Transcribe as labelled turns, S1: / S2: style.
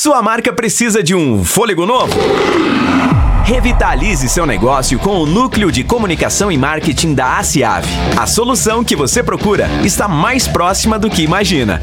S1: Sua marca precisa de um fôlego novo? Revitalize seu negócio com o Núcleo de Comunicação e Marketing da Aciave. A solução que você procura está mais próxima do que imagina.